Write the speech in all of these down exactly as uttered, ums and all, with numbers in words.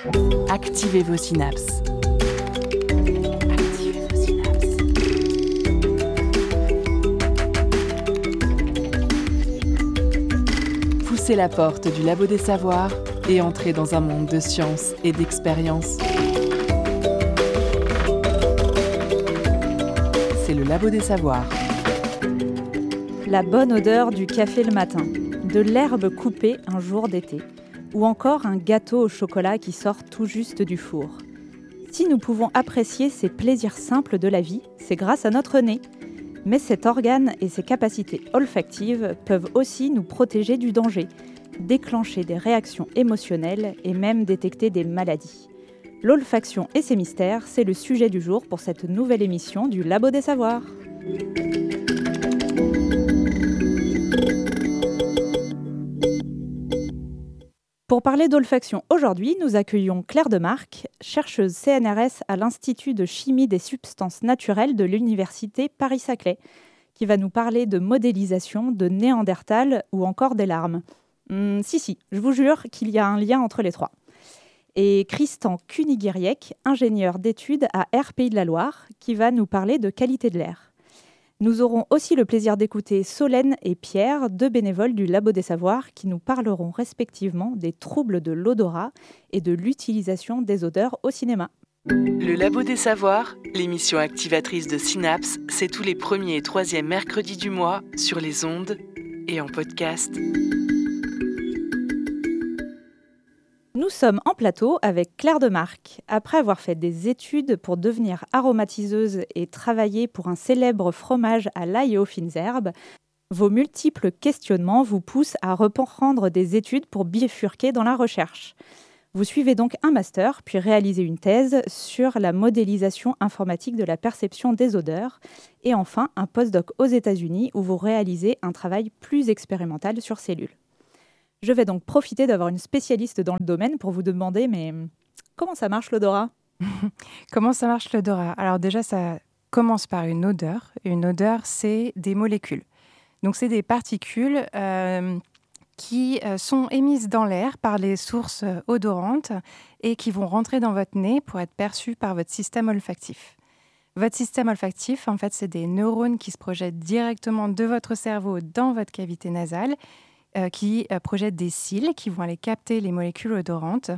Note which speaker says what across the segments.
Speaker 1: Activez vos synapses. Activez vos synapses. Poussez la porte du Labo des Savoirs et entrez dans un monde de science et d'expérience. C'est le Labo des Savoirs.
Speaker 2: La bonne odeur du café le matin, de l'herbe coupée un jour d'été, ou encore un gâteau au chocolat qui sort tout juste du four. Si nous pouvons apprécier ces plaisirs simples de la vie, c'est grâce à notre nez. Mais cet organe et ses capacités olfactives peuvent aussi nous protéger du danger, déclencher des réactions émotionnelles et même détecter des maladies. L'olfaction et ses mystères, c'est le sujet du jour pour cette nouvelle émission du Labo des Savoirs. Pour parler d'olfaction aujourd'hui, nous accueillons Claire Demarque, chercheuse C N R S à l'Institut de chimie des substances naturelles de l'Université Paris-Saclay, qui va nous parler de modélisation, de Néandertal ou encore des larmes. Hum, si, si, je vous jure qu'il y a un lien entre les trois. Et Christian Kunigiriec, ingénieur d'études à Air Pays de la Loire, qui va nous parler de qualité de l'air. Nous aurons aussi le plaisir d'écouter Solène et Pierre, deux bénévoles du Labo des Savoirs, qui nous parleront respectivement des troubles de l'odorat et de l'utilisation des odeurs au cinéma.
Speaker 1: Le Labo des Savoirs, l'émission activatrice de Synapse, c'est tous les premiers et troisièmes mercredis du mois sur les ondes et en podcast.
Speaker 2: Nous sommes en plateau avec Claire Demarque. Après avoir fait des études pour devenir aromatiseuse et travailler pour un célèbre fromage à l'ail et aux fines herbes, vos multiples questionnements vous poussent à reprendre des études pour bifurquer dans la recherche. Vous suivez donc un master, puis réalisez une thèse sur la modélisation informatique de la perception des odeurs, et enfin un postdoc aux États-Unis où vous réalisez un travail plus expérimental sur cellules. Je vais donc profiter d'avoir une spécialiste dans le domaine pour vous demander, mais comment ça marche l'odorat ?
Speaker 3: Comment ça marche l'odorat ? Alors déjà, ça commence par une odeur. Une odeur, c'est des molécules. Donc, c'est des particules euh, qui euh, sont émises dans l'air par les sources euh, odorantes et qui vont rentrer dans votre nez pour être perçues par votre système olfactif. Votre système olfactif, en fait, c'est des neurones qui se projettent directement de votre cerveau dans votre cavité nasale, Euh, qui euh, projettent des cils qui vont aller capter les molécules odorantes.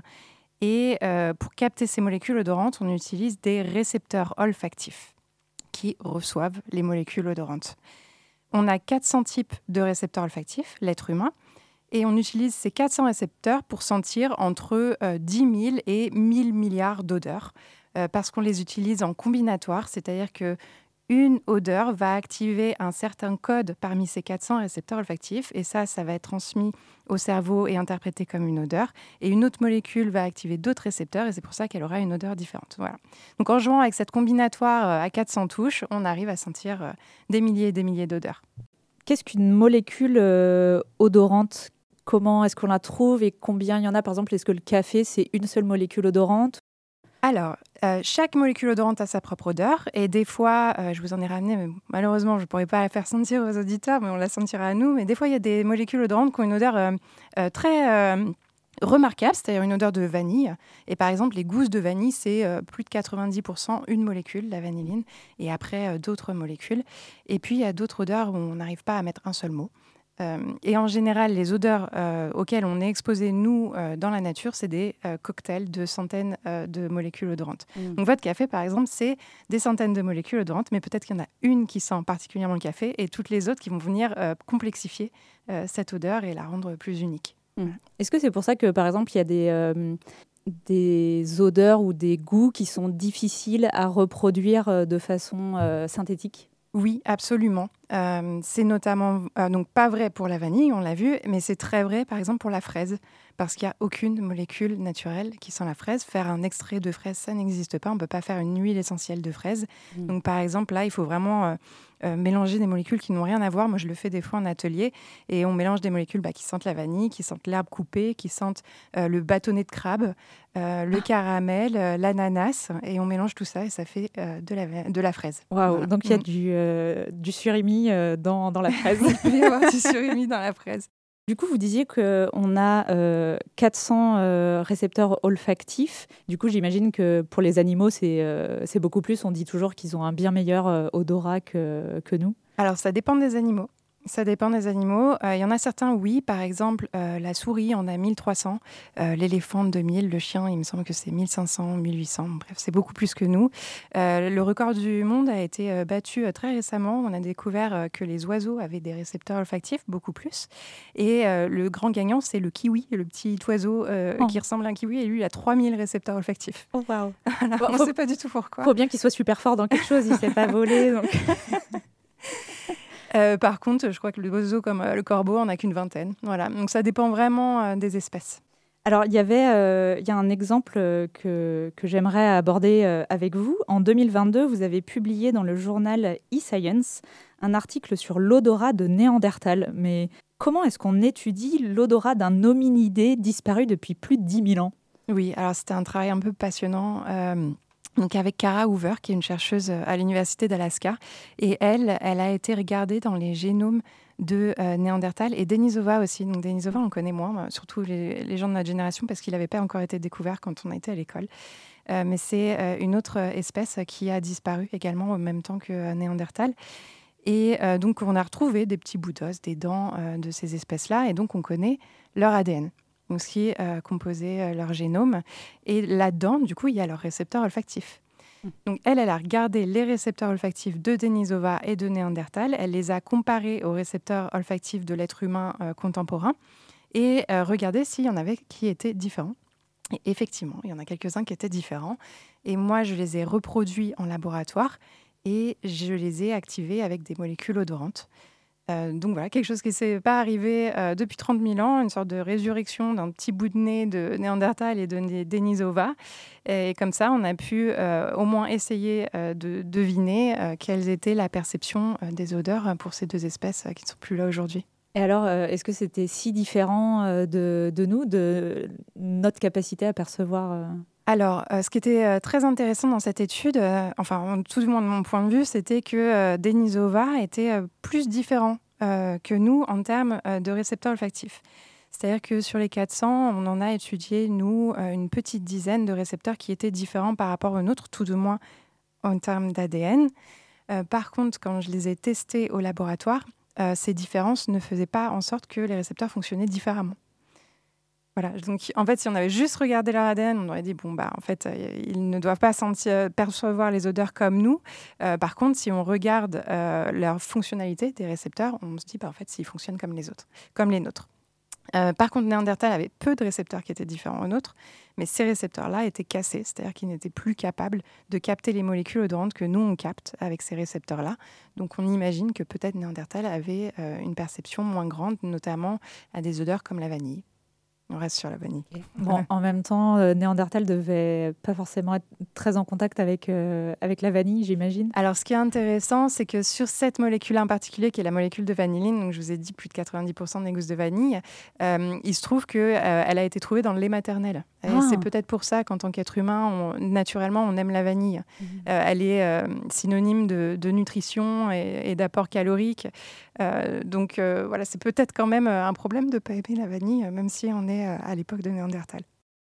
Speaker 3: Et euh, pour capter ces molécules odorantes, on utilise des récepteurs olfactifs qui reçoivent les molécules odorantes. On a quatre cents types de récepteurs olfactifs, l'être humain, et on utilise ces quatre cents récepteurs pour sentir entre euh, dix mille et mille milliards d'odeurs, euh, parce qu'on les utilise en combinatoire, c'est-à-dire que une odeur va activer un certain code parmi ces quatre cents récepteurs olfactifs et ça, ça va être transmis au cerveau et interprété comme une odeur. Et une autre molécule va activer d'autres récepteurs et c'est pour ça qu'elle aura une odeur différente. Voilà. Donc en jouant avec cette combinatoire à quatre cents touches, on arrive à sentir des milliers et des milliers d'odeurs.
Speaker 2: Qu'est-ce qu'une molécule euh, odorante ? Comment est-ce qu'on la trouve et combien il y en a ? Par exemple, est-ce que le café, c'est une seule molécule odorante ?
Speaker 3: Alors, euh, chaque molécule odorante a sa propre odeur et des fois, euh, je vous en ai ramené, mais malheureusement, je ne pourrais pas la faire sentir aux auditeurs, mais on la sentira à nous. Mais des fois, il y a des molécules odorantes qui ont une odeur euh, euh, très euh, remarquable, c'est-à-dire une odeur de vanille. Et par exemple, les gousses de vanille, c'est euh, plus de quatre-vingt-dix pour cent une molécule, la vanilline, et après euh, d'autres molécules. Et puis, il y a d'autres odeurs où on n'arrive pas à mettre un seul mot. Euh, et en général, les odeurs euh, auxquelles on est exposé, nous, euh, dans la nature, c'est des euh, cocktails de centaines euh, de molécules odorantes. Mmh. Donc, votre café, par exemple, c'est des centaines de molécules odorantes, mais peut-être qu'il y en a une qui sent particulièrement le café et toutes les autres qui vont venir euh, complexifier euh, cette odeur et la rendre plus unique.
Speaker 2: Mmh. Est-ce que c'est pour ça que, par exemple, il y a des, euh, des odeurs ou des goûts qui sont difficiles à reproduire de façon euh, synthétique ?
Speaker 3: Oui, absolument. Euh, c'est notamment, euh, donc pas vrai pour la vanille, on l'a vu, mais c'est très vrai, par exemple, pour la fraise, parce qu'il n'y a aucune molécule naturelle qui sent la fraise. Faire un extrait de fraise, ça n'existe pas. On ne peut pas faire une huile essentielle de fraise. Mmh. Donc, par exemple, là, il faut vraiment euh, euh, mélanger des molécules qui n'ont rien à voir. Moi, je le fais des fois en atelier, et on mélange des molécules bah, qui sentent la vanille, qui sentent l'herbe coupée, qui sentent euh, le bâtonnet de crabe, euh, le caramel, euh, l'ananas, et on mélange tout ça, et ça fait euh, de, la, de la fraise.
Speaker 2: Waouh, voilà. Donc il y a mmh. du, euh, du surimi euh, dans, dans la fraise.
Speaker 3: Il peut y avoir du surimi dans la fraise.
Speaker 2: Du coup, vous disiez qu'on a euh, quatre cents euh, récepteurs olfactifs. Du coup, j'imagine que pour les animaux, c'est euh, c'est beaucoup plus. On dit toujours qu'ils ont un bien meilleur euh, odorat que, que nous.
Speaker 3: Alors, ça dépend des animaux. Ça dépend des animaux. Il euh, y en a certains, oui. Par exemple, euh, la souris en a mille trois cents, euh, l'éléphant deux mille, le chien, il me semble que c'est mille cinq cents, mille huit cents. Bref, c'est beaucoup plus que nous. Euh, le record du monde a été euh, battu euh, très récemment. On a découvert euh, que les oiseaux avaient des récepteurs olfactifs, beaucoup plus. Et euh, le grand gagnant, c'est le kiwi, le petit oiseau euh, oh. qui ressemble à un kiwi. Et lui, il a trois mille récepteurs olfactifs.
Speaker 2: Oh, waouh.
Speaker 3: Bon, on ne sait pas du tout pourquoi.
Speaker 2: Il faut bien qu'il soit super fort dans quelque chose. Il ne s'est pas volé, donc...
Speaker 3: Euh, par contre, je crois que l'oiseau comme euh, le corbeau en a qu'une vingtaine. Voilà. Donc ça dépend vraiment euh, des espèces.
Speaker 2: Alors, il y avait, euh, il y a un exemple euh, que, que j'aimerais aborder euh, avec vous. En deux mille vingt-deux, vous avez publié dans le journal eScience un article sur l'odorat de Néandertal. Mais comment est-ce qu'on étudie l'odorat d'un hominidé disparu depuis plus de dix mille ans ?
Speaker 3: Oui, alors c'était un travail un peu passionnant. Euh... Donc avec Kara Hoover, qui est une chercheuse à l'Université d'Alaska. Et elle, elle a été regardée dans les génomes de euh, Néandertal et Denisova aussi. Donc Denisova, on le connaît moins, surtout les, les gens de notre génération, parce qu'il n'avait pas encore été découvert quand on était à l'école. Euh, mais c'est euh, une autre espèce qui a disparu également au même temps que euh, Néandertal. Et euh, donc on a retrouvé des petits bouts d'os, des dents euh, de ces espèces-là, et donc on connaît leur A D N. Donc, ce qui euh, composait euh, leur génome. Et là-dedans, du coup, il y a leurs récepteurs olfactifs. Mmh. Donc, elle, elle a regardé les récepteurs olfactifs de Denisova et de Néandertal. Elle les a comparés aux récepteurs olfactifs de l'être humain euh, contemporain et euh, regardé s'il y en avait qui étaient différents. Et effectivement, il y en a quelques-uns qui étaient différents. Et moi, je les ai reproduits en laboratoire et je les ai activés avec des molécules odorantes. Euh, donc voilà, quelque chose qui ne s'est pas arrivé euh, depuis trente mille ans, une sorte de résurrection d'un petit bout de nez de Néandertal et de Denisova. Et comme ça, on a pu euh, au moins essayer euh, de deviner euh, quelles étaient la perception euh, des odeurs pour ces deux espèces euh, qui ne sont plus là aujourd'hui.
Speaker 2: Et alors, euh, est-ce que c'était si différent euh, de, de nous, de notre capacité à percevoir euh...
Speaker 3: Alors, euh, ce qui était euh, très intéressant dans cette étude, euh, enfin, tout du moins de mon point de vue, c'était que euh, Denisova était euh, plus différent euh, que nous en termes euh, de récepteurs olfactifs. C'est-à-dire que sur les quatre cents, on en a étudié, nous, euh, une petite dizaine de récepteurs qui étaient différents par rapport aux nôtres, tout de moins en termes d'A D N. Euh, par contre, quand je les ai testés au laboratoire, euh, ces différences ne faisaient pas en sorte que les récepteurs fonctionnaient différemment. Voilà, donc en fait, si on avait juste regardé leur A D N, on aurait dit, bon, bah, en fait, euh, ils ne doivent pas sentir, percevoir les odeurs comme nous. Euh, par contre, si on regarde euh, leur fonctionnalité des récepteurs, on se dit, bah, en fait, s'ils fonctionnent comme les autres, comme les nôtres. Euh, par contre, Néandertal avait peu de récepteurs qui étaient différents aux nôtres, mais ces récepteurs-là étaient cassés, c'est-à-dire qu'ils n'étaient plus capables de capter les molécules odorantes que nous, on capte avec ces récepteurs-là. Donc, on imagine que peut-être Néandertal avait euh, une perception moins grande, notamment à des odeurs comme la vanille. On reste sur la vanille.
Speaker 2: Bon, voilà. En même temps, euh, Néandertal devait pas forcément être très en contact avec, euh, avec la vanille, j'imagine.
Speaker 3: Alors, ce qui est intéressant, c'est que sur cette molécule en particulier, qui est la molécule de vanilline, donc je vous ai dit plus de quatre-vingt-dix pour cent des gousses de vanille, euh, il se trouve qu'elle euh, a été trouvée dans le lait maternel. Et ah. C'est peut-être pour ça qu'en tant qu'être humain, on, naturellement, on aime la vanille. Mmh. Euh, elle est euh, synonyme de, de nutrition et, et d'apport calorique. Euh, donc euh, voilà, c'est peut-être quand même un problème de ne pas aimer la vanille, même si on est à l'époque de Néandertal.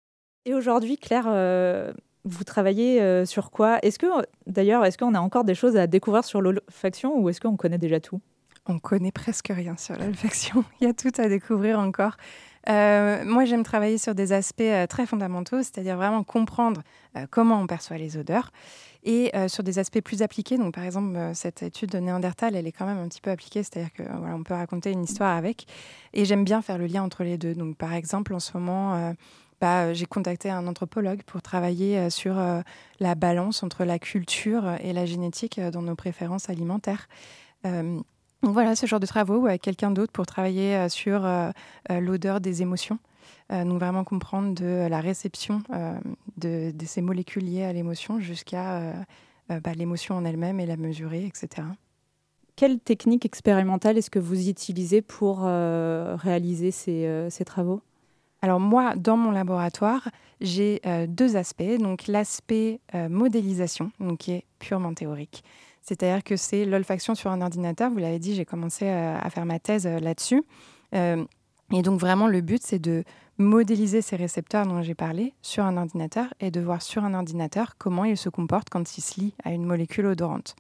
Speaker 2: Et aujourd'hui, Claire, euh, vous travaillez euh, sur quoi ? Est-ce que, d'ailleurs, est-ce qu'on a encore des choses à découvrir sur l'olfaction ou est-ce qu'on connaît déjà tout ?
Speaker 3: On connaît presque rien sur l'olfaction. Il y a tout à découvrir encore. Euh, moi, j'aime travailler sur des aspects euh, très fondamentaux, c'est-à-dire vraiment comprendre euh, comment on perçoit les odeurs. Et euh, sur des aspects plus appliqués, donc par exemple, euh, cette étude de Néandertal, elle est quand même un petit peu appliquée, c'est-à-dire qu'on voilà, on peut raconter une histoire avec. Et j'aime bien faire le lien entre les deux. Donc par exemple, en ce moment, euh, bah, j'ai contacté un anthropologue pour travailler euh, sur euh, la balance entre la culture et la génétique euh, dans nos préférences alimentaires. Euh, donc voilà, ce genre de travaux, ou avec quelqu'un d'autre pour travailler euh, sur euh, euh, l'odeur des émotions. Euh, donc vraiment comprendre de la réception euh, de, de ces molécules liées à l'émotion jusqu'à euh, euh, bah, l'émotion en elle-même et la mesurer, et cetera.
Speaker 2: Quelle technique expérimentale est-ce que vous utilisez pour euh, réaliser ces, euh, ces travaux ?
Speaker 3: Alors moi, dans mon laboratoire, j'ai euh, deux aspects. Donc l'aspect euh, modélisation, donc, qui est purement théorique. C'est-à-dire que c'est l'olfaction sur un ordinateur. Vous l'avez dit, j'ai commencé euh, à faire ma thèse euh, là-dessus. Euh, Et donc vraiment, le but, c'est de modéliser ces récepteurs dont j'ai parlé sur un ordinateur et de voir sur un ordinateur comment ils se comportent quand ils se lient à une molécule odorante.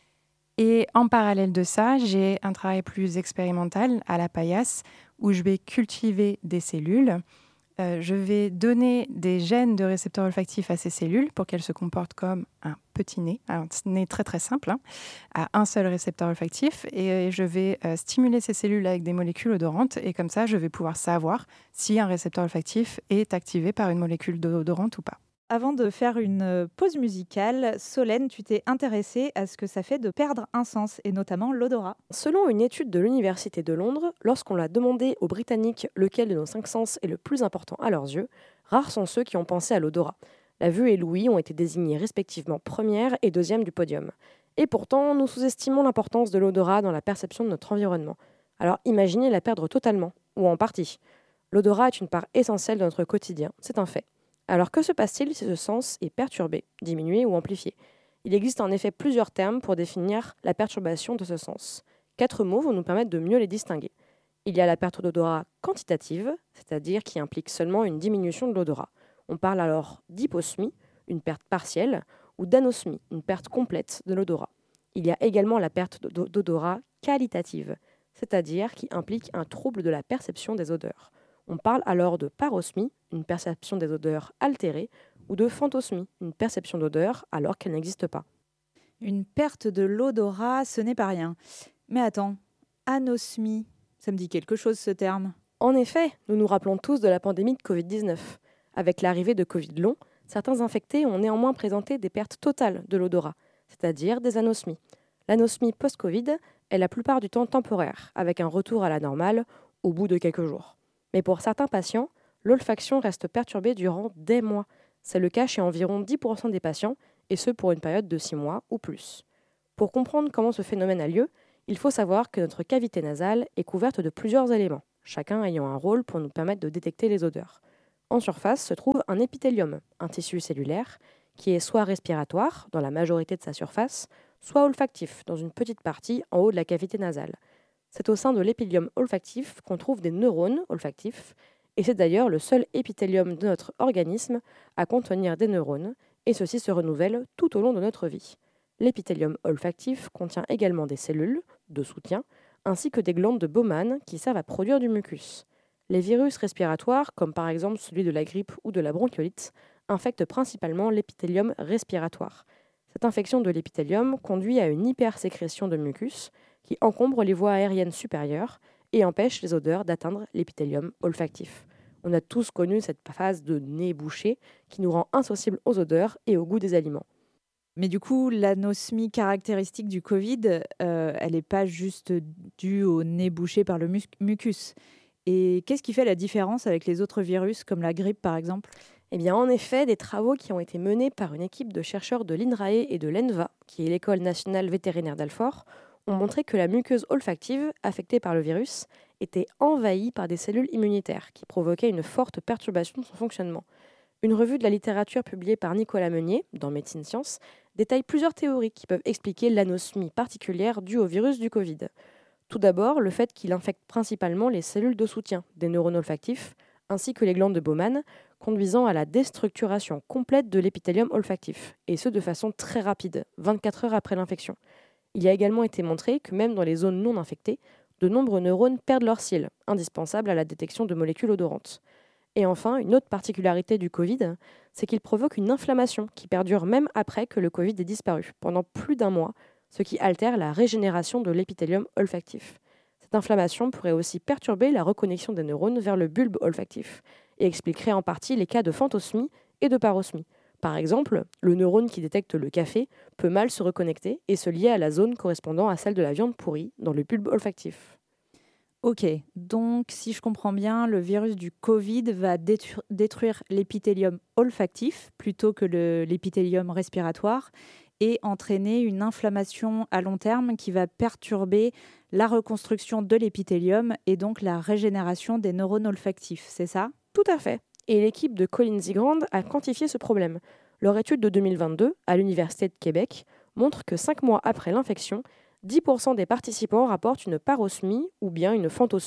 Speaker 3: Et en parallèle de ça, j'ai un travail plus expérimental à la paillasse où je vais cultiver des cellules. Euh, je vais donner des gènes de récepteurs olfactifs à ces cellules pour qu'elles se comportent comme un petit nez, un nez très très simple, hein, à un seul récepteur olfactif. Et je vais euh, stimuler ces cellules avec des molécules odorantes. Et comme ça, je vais pouvoir savoir si un récepteur olfactif est activé par une molécule odorante ou pas.
Speaker 2: Avant de faire une pause musicale, Solène, tu t'es intéressée à ce que ça fait de perdre un sens, et notamment l'odorat.
Speaker 4: Selon une étude de l'Université de Londres, lorsqu'on l'a demandé aux Britanniques lequel de nos cinq sens est le plus important à leurs yeux, rares sont ceux qui ont pensé à l'odorat. La vue et l'ouïe ont été désignés respectivement première et deuxième du podium. Et pourtant, nous sous-estimons l'importance de l'odorat dans la perception de notre environnement. Alors imaginez la perdre totalement, ou en partie. L'odorat est une part essentielle de notre quotidien, c'est un fait. Alors que se passe-t-il si ce sens est perturbé, diminué ou amplifié ? Il existe en effet plusieurs termes pour définir la perturbation de ce sens. Quatre mots vont nous permettre de mieux les distinguer. Il y a la perte d'odorat quantitative, c'est-à-dire qui implique seulement une diminution de l'odorat. On parle alors d'hyposmie, une perte partielle, ou d'anosmie, une perte complète de l'odorat. Il y a également la perte d'odorat qualitative, c'est-à-dire qui implique un trouble de la perception des odeurs. On parle alors de parosmie, une perception des odeurs altérée, ou de phantosmie, une perception d'odeur alors qu'elle n'existe pas.
Speaker 2: Une perte de l'odorat, ce n'est pas rien. Mais attends, anosmie, ça me dit quelque chose ce terme.
Speaker 4: En effet, nous nous rappelons tous de la pandémie de covid dix-neuf. Avec l'arrivée de Covid long, certains infectés ont néanmoins présenté des pertes totales de l'odorat, c'est-à-dire des anosmies. L'anosmie post-Covid est la plupart du temps temporaire, avec un retour à la normale au bout de quelques jours. Mais pour certains patients, l'olfaction reste perturbée durant des mois. C'est le cas chez environ dix pour cent des patients, et ce pour une période de six mois ou plus. Pour comprendre comment ce phénomène a lieu, il faut savoir que notre cavité nasale est couverte de plusieurs éléments, chacun ayant un rôle pour nous permettre de détecter les odeurs. En surface se trouve un épithélium, un tissu cellulaire, qui est soit respiratoire, dans la majorité de sa surface, soit olfactif, dans une petite partie en haut de la cavité nasale. C'est au sein de l'épithélium olfactif qu'on trouve des neurones olfactifs, et c'est d'ailleurs le seul épithélium de notre organisme à contenir des neurones, et ceux-ci se renouvellent tout au long de notre vie. L'épithélium olfactif contient également des cellules, de soutien, ainsi que des glandes de Bowman qui servent à produire du mucus. Les virus respiratoires, comme par exemple celui de la grippe ou de la bronchiolite, infectent principalement l'épithélium respiratoire. Cette infection de l'épithélium conduit à une hypersécrétion de mucus, qui encombre les voies aériennes supérieures et empêche les odeurs d'atteindre l'épithélium olfactif. On a tous connu cette phase de nez bouché qui nous rend insensibles aux odeurs et au goût des aliments.
Speaker 2: Mais du coup, l'anosmie caractéristique du Covid, euh, elle n'est pas juste due au nez bouché par le mus- mucus. Et qu'est-ce qui fait la différence avec les autres virus, comme la grippe par exemple ?
Speaker 4: Eh bien, en effet, des travaux qui ont été menés par une équipe de chercheurs de l'INRAE et de l'E N V A, qui est l'École nationale vétérinaire d'Alfort, ont montré que la muqueuse olfactive, affectée par le virus, était envahie par des cellules immunitaires qui provoquaient une forte perturbation de son fonctionnement. Une revue de la littérature publiée par Nicolas Meunier, dans Médecine Science, détaille plusieurs théories qui peuvent expliquer l'anosmie particulière due au virus du Covid. Tout d'abord, le fait qu'il infecte principalement les cellules de soutien des neurones olfactifs, ainsi que les glandes de Bowman, conduisant à la déstructuration complète de l'épithélium olfactif, et ce de façon très rapide, vingt-quatre heures après l'infection. Il a également été montré que même dans les zones non infectées, de nombreux neurones perdent leur cils, indispensables à la détection de molécules odorantes. Et enfin, une autre particularité du Covid, c'est qu'il provoque une inflammation qui perdure même après que le Covid ait disparu, pendant plus d'un mois, ce qui altère la régénération de l'épithélium olfactif. Cette inflammation pourrait aussi perturber la reconnexion des neurones vers le bulbe olfactif et expliquerait en partie les cas de phantosmie et de parosmie. Par exemple, le neurone qui détecte le café peut mal se reconnecter et se lier à la zone correspondant à celle de la viande pourrie dans le bulbe olfactif.
Speaker 2: Ok, donc si je comprends bien, le virus du Covid va détru- détruire l'épithélium olfactif plutôt que le- l'épithélium respiratoire et entraîner une inflammation à long terme qui va perturber la reconstruction de l'épithélium et donc la régénération des neurones olfactifs, c'est ça ?
Speaker 4: Tout à fait. Et l'équipe de Colin Zigrand a quantifié ce problème. Leur étude de deux mille vingt-deux, à l'Université de Québec, montre que cinq mois après l'infection, dix pour cent des participants rapportent une parosmie ou bien une phantosmie,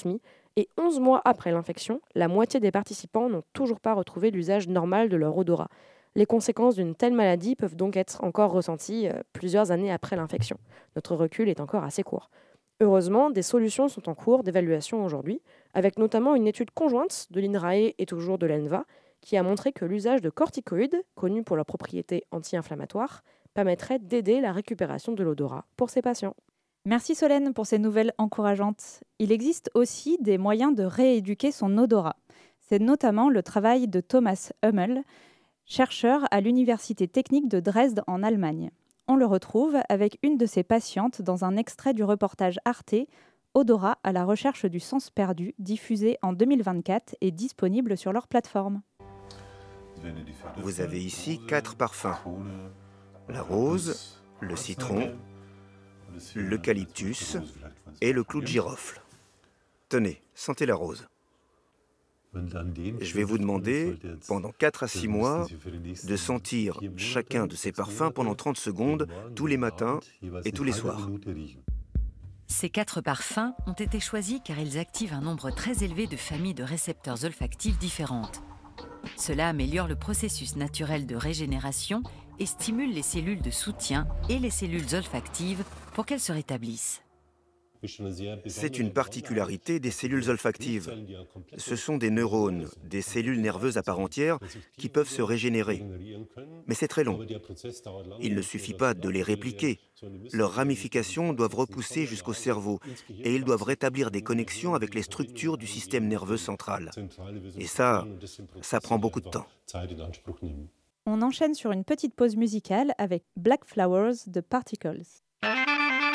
Speaker 4: Et onze mois après l'infection, la moitié des participants n'ont toujours pas retrouvé l'usage normal de leur odorat. Les conséquences d'une telle maladie peuvent donc être encore ressenties euh, plusieurs années après l'infection. Notre recul est encore assez court. Heureusement, des solutions sont en cours d'évaluation aujourd'hui, avec notamment une étude conjointe de l'INRAE et toujours de l'E N V A, qui a montré que l'usage de corticoïdes, connus pour leurs propriétés anti-inflammatoires, permettrait d'aider la récupération de l'odorat pour ces patients.
Speaker 2: Merci Solène pour ces nouvelles encourageantes. Il existe aussi des moyens de rééduquer son odorat. C'est notamment le travail de Thomas Hummel, chercheur à l'Université technique de Dresde en Allemagne. On le retrouve avec une de ses patientes dans un extrait du reportage Arte « Odorat à la recherche du sens perdu » diffusé en deux mille vingt-quatre et disponible sur leur plateforme.
Speaker 5: Vous avez ici quatre parfums. La rose, le citron, l'eucalyptus et le clou de girofle. Tenez, sentez la rose. Je vais vous demander, pendant quatre à six mois, de sentir chacun de ces parfums pendant trente secondes, tous les matins et tous les soirs.
Speaker 6: Ces quatre parfums ont été choisis car ils activent un nombre très élevé de familles de récepteurs olfactifs différentes. Cela améliore le processus naturel de régénération et stimule les cellules de soutien et les cellules olfactives pour qu'elles se rétablissent.
Speaker 5: C'est une particularité des cellules olfactives. Ce sont des neurones, des cellules nerveuses à part entière qui peuvent se régénérer. Mais c'est très long. Il ne suffit pas de les répliquer. Leurs ramifications doivent repousser jusqu'au cerveau et ils doivent rétablir des connexions avec les structures du système nerveux central. Et ça, ça prend beaucoup de temps.
Speaker 2: On enchaîne sur une petite pause musicale avec Black Flowers de Particles.